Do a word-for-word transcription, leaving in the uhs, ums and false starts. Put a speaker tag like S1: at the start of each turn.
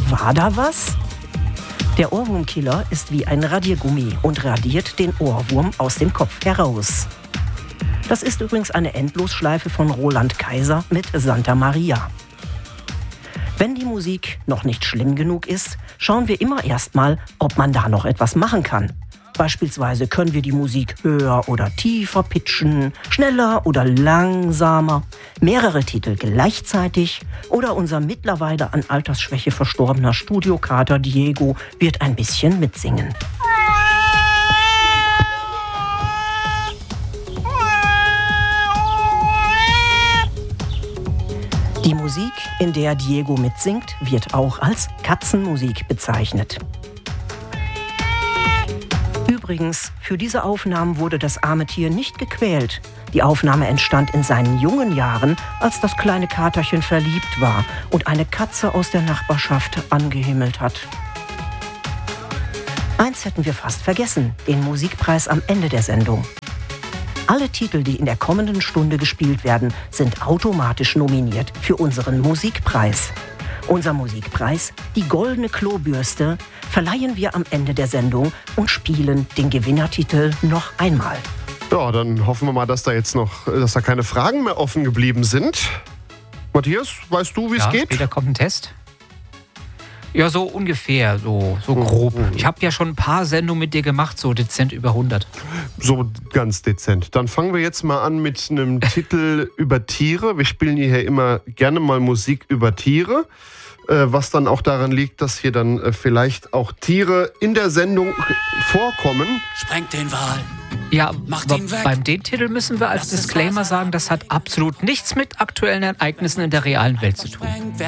S1: War da was? Der Ohrwurmkiller ist wie ein Radiergummi und radiert den Ohrwurm aus dem Kopf heraus. Das ist übrigens eine Endlosschleife von Roland Kaiser mit Santa Maria. Wenn die Musik noch nicht schlimm genug ist, schauen wir immer erstmal, ob man da noch etwas machen kann. Beispielsweise können wir die Musik höher oder tiefer pitchen, schneller oder langsamer, mehrere Titel gleichzeitig oder unser mittlerweile an Altersschwäche verstorbener Studiokater Diego wird ein bisschen mitsingen. Die Musik, in der Diego mitsingt, wird auch als Katzenmusik bezeichnet. Übrigens, für diese Aufnahmen wurde das arme Tier nicht gequält. Die Aufnahme entstand in seinen jungen Jahren, als das kleine Katerchen verliebt war und eine Katze aus der Nachbarschaft angehimmelt hat. Eins hätten wir fast vergessen, den Musikpreis am Ende der Sendung. Alle Titel, die in der kommenden Stunde gespielt werden, sind automatisch nominiert für unseren Musikpreis. Unser Musikpreis, die Goldene Klobürste, verleihen wir am Ende der Sendung und spielen den Gewinnertitel noch einmal.
S2: Ja, dann hoffen wir mal, dass da jetzt noch, dass da keine Fragen mehr offen geblieben sind. Matthias, weißt du, wie es
S3: ja,
S2: geht?
S3: Später kommt ein Test. Ja, so ungefähr, so, so grob. Ich habe ja schon ein paar Sendungen mit dir gemacht, so dezent über hundert.
S2: So ganz dezent. Dann fangen wir jetzt mal an mit einem Titel über Tiere. Wir spielen hier immer gerne mal Musik über Tiere, äh, was dann auch daran liegt, dass hier dann äh, vielleicht auch Tiere in der Sendung vorkommen.
S4: Sprengt den Wal.
S3: Ja,
S4: Macht ihn weg.
S3: beim den Titel müssen wir als
S4: Lass es
S3: Disclaimer
S4: raus.
S3: sagen, das hat absolut nichts mit aktuellen Ereignissen in der realen Welt zu tun.